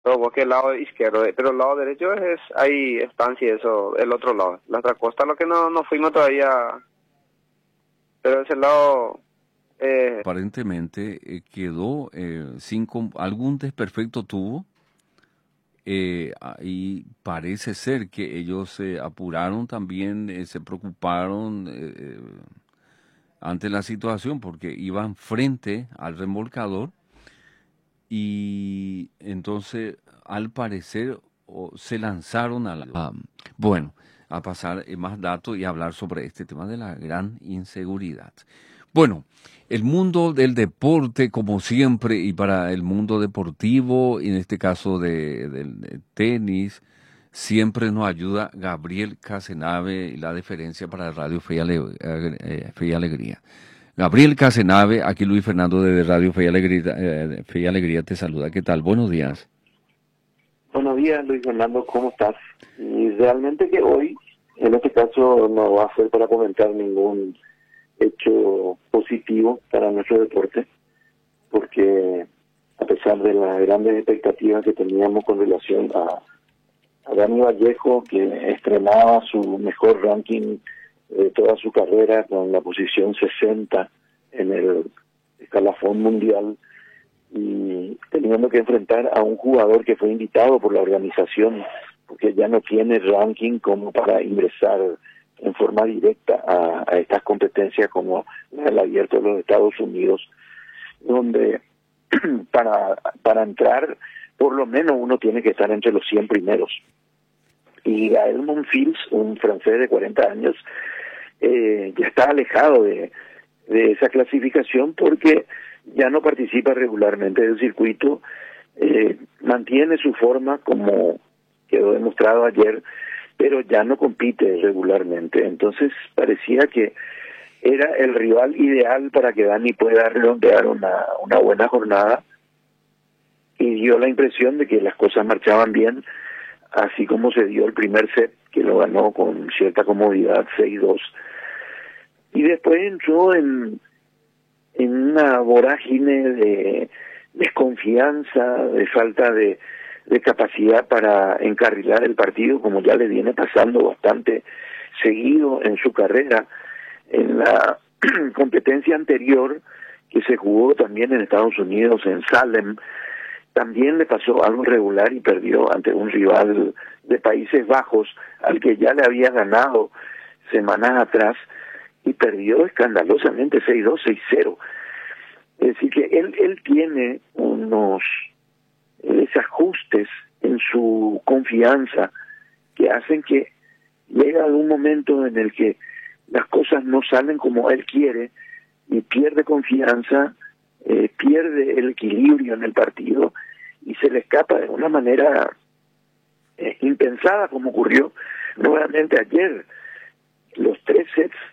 Pero vos que el lado izquierdo, pero el lado derecho es ahí estancia y eso, el otro lado. La otra costa lo que no fuimos todavía, pero ese lado, Aparentemente quedó sin algún desperfecto tuvo y parece ser que ellos se apuraron también, se preocuparon ante la situación porque iban frente al remolcador y entonces al parecer se lanzaron bueno, a pasar más datos y hablar sobre este tema de la gran inseguridad. Bueno, el mundo del deporte, como siempre, y para el mundo deportivo, en este caso de tenis, siempre nos ayuda Gabriel Casenave y la deferencia para Radio Fe y, Fe y Alegría. Gabriel Casenave, aquí Luis Fernando de Radio Fe y Alegría te saluda. ¿Qué tal? Buenos días. Buenos días, Luis Fernando, ¿cómo estás? Y realmente que hoy, en este caso, no va a ser para comentar ningún hecho positivo para nuestro deporte, porque a pesar de las grandes expectativas que teníamos con relación a Dani Vallejo, que estrenaba su mejor ranking de toda su carrera con la posición 60 en el escalafón mundial, y teniendo que enfrentar a un jugador que fue invitado por la organización, porque ya no tiene ranking como para ingresar en forma directa a estas competencias como el abierto de los Estados Unidos, donde para entrar por lo menos uno tiene que estar entre los 100 primeros. Y Gael Monfils, un francés de 40 años, ya está alejado de esa clasificación porque ya no participa regularmente del circuito, mantiene su forma como quedó demostrado ayer, pero ya no compite regularmente. Entonces parecía que era el rival ideal para que Dani pueda redondear una buena jornada, y dio la impresión de que las cosas marchaban bien, así como se dio el primer set, que lo ganó con cierta comodidad, 6-2. Y después entró en una vorágine de desconfianza, de falta de capacidad para encarrilar el partido, como ya le viene pasando bastante seguido en su carrera. En la competencia anterior, que se jugó también en Estados Unidos, en Salem, también le pasó algo irregular y perdió ante un rival de Países Bajos al que ya le había ganado semanas atrás, y perdió escandalosamente 6-2, 6-0. Es decir, que él tiene unos desajustes en su confianza que hacen que llega algún momento en el que las cosas no salen como él quiere y pierde confianza, pierde el equilibrio en el partido y se le escapa de una manera impensada, como ocurrió nuevamente ayer. Los 3 sets